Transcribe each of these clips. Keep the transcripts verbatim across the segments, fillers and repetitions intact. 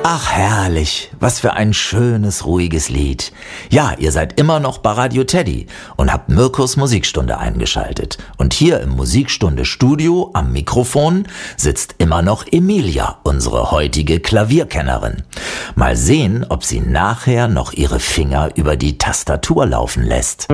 Ach herrlich, was für ein schönes, ruhiges Lied. Ja, ihr seid immer noch bei Radio Teddy und habt Mirkus Musikstunde eingeschaltet. Und hier im Musikstunde-Studio am Mikrofon sitzt immer noch Emilia, unsere heutige Klavierkennerin. Mal sehen, ob sie nachher noch ihre Finger über die Tastatur laufen lässt.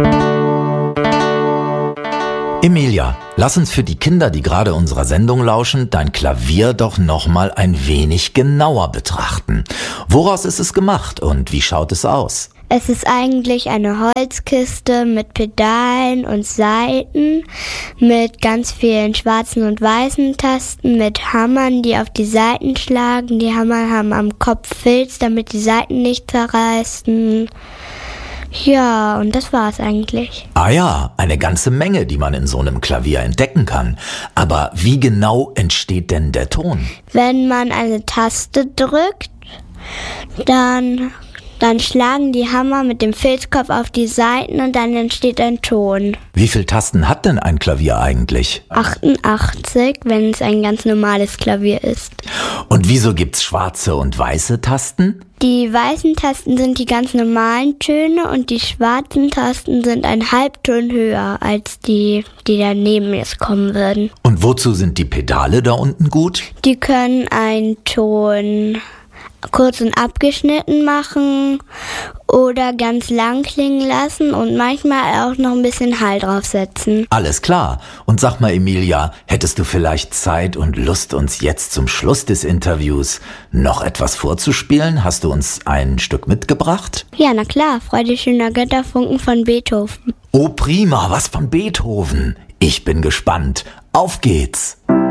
Emilia, lass uns für die Kinder, die gerade unserer Sendung lauschen, dein Klavier doch noch mal ein wenig genauer betrachten. Woraus ist es gemacht und wie schaut es aus? Es ist eigentlich eine Holzkiste mit Pedalen und Saiten, mit ganz vielen schwarzen und weißen Tasten, mit Hammern, die auf die Saiten schlagen. Die Hammer haben am Kopf Filz, damit die Saiten nicht zerreißen. Ja, und das war's eigentlich. Ah ja, eine ganze Menge, die man in so einem Klavier entdecken kann. Aber wie genau entsteht denn der Ton? Wenn man eine Taste drückt, dann, dann schlagen die Hammer mit dem Filzkopf auf die Saiten und dann entsteht ein Ton. Wie viele Tasten hat denn ein Klavier eigentlich? achtundachtzig, wenn es ein ganz normales Klavier ist. Und wieso gibt's schwarze und weiße Tasten? Die weißen Tasten sind die ganz normalen Töne und die schwarzen Tasten sind ein Halbton höher als die, die daneben jetzt kommen würden. Und wozu sind die Pedale da unten gut? Die können einen Ton kurz und abgeschnitten machen oder ganz lang klingen lassen und manchmal auch noch ein bisschen Hall draufsetzen. Alles klar. Und sag mal, Emilia, hättest du vielleicht Zeit und Lust, uns jetzt zum Schluss des Interviews noch etwas vorzuspielen? Hast du uns ein Stück mitgebracht? Ja, na klar. Freude schöner Götterfunken von Beethoven. Oh prima, was von Beethoven? Ich bin gespannt. Auf geht's!